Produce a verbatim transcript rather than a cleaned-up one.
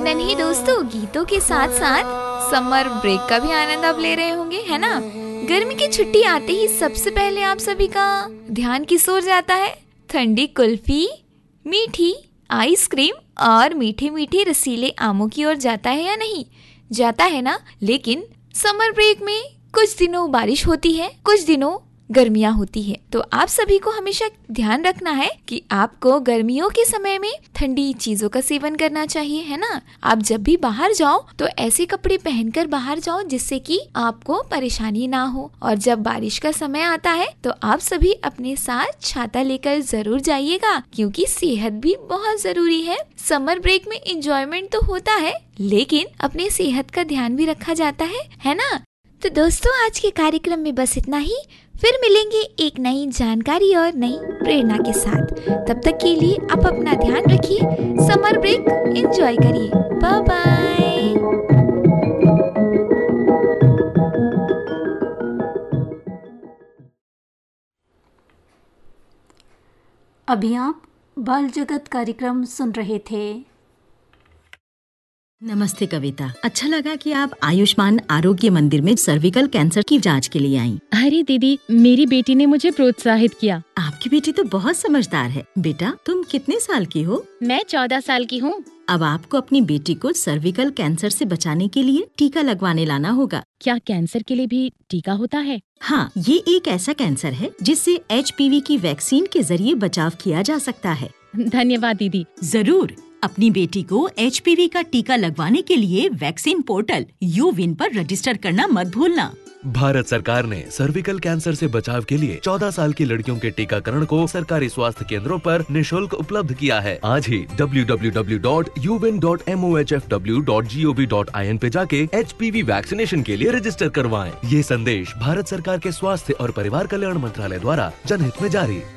नन्हे दोस्तों, गीतों के साथ साथ समर ब्रेक का भी आनंद आप ले रहे होंगे, है ना। गर्मी की छुट्टी आते ही सबसे पहले आप सभी का ध्यान किस ओर जाता है? ठंडी कुल्फी, मीठी आइसक्रीम और मीठे मीठे रसीले आमों की ओर जाता है या नहीं? जाता है ना। लेकिन समर ब्रेक में कुछ दिनों बारिश होती है, कुछ दिनों गर्मियाँ होती है। तो आप सभी को हमेशा ध्यान रखना है कि आपको गर्मियों के समय में ठंडी चीजों का सेवन करना चाहिए, है ना। आप जब भी बाहर जाओ तो ऐसे कपड़े पहनकर बाहर जाओ जिससे कि आपको परेशानी ना हो। और जब बारिश का समय आता है तो आप सभी अपने साथ छाता लेकर जरूर जाइएगा, क्योंकि सेहत भी बहुत जरूरी है। समर ब्रेक में एंजॉयमेंट तो होता है, लेकिन अपने सेहत का ध्यान भी रखा जाता है, है ना। तो दोस्तों, आज के कार्यक्रम में बस इतना ही। फिर मिलेंगे एक नई जानकारी और नई प्रेरणा के साथ। तब तक के लिए आप अपना ध्यान रखिए, समर ब्रेक एंजॉय करिए। Bye bye. अभी आप बाल जगत कार्यक्रम सुन रहे थे। नमस्ते कविता, अच्छा लगा कि आप आयुष्मान आरोग्य मंदिर में सर्विकल कैंसर की जांच के लिए आई। अरे दीदी, मेरी बेटी ने मुझे प्रोत्साहित किया। आपकी बेटी तो बहुत समझदार है। बेटा, तुम कितने साल की हो? मैं चौदह साल की हूँ। अब आपको अपनी बेटी को सर्विकल कैंसर से बचाने के लिए टीका लगवाने लाना होगा। क्या कैंसर के लिए भी टीका होता है? हाँ, ये एक ऐसा कैंसर है जिससे एच पी वी की वैक्सीन के जरिए बचाव किया जा सकता है। धन्यवाद दीदी। जरूर, अपनी बेटी को एच पी वी का टीका लगवाने के लिए वैक्सीन पोर्टल यू विन पर रजिस्टर करना मत भूलना। भारत सरकार ने सर्विकल कैंसर से बचाव के लिए चौदह साल की लड़कियों के टीकाकरण को सरकारी स्वास्थ्य केंद्रों पर निशुल्क उपलब्ध किया है। आज ही W W W dot U win dot M O H F W dot G O V dot I N पे जाके एच पी वी वैक्सीनेशन के लिए रजिस्टर करवाएं। ये संदेश भारत सरकार के स्वास्थ्य और परिवार कल्याण मंत्रालय द्वारा जनहित में जारी।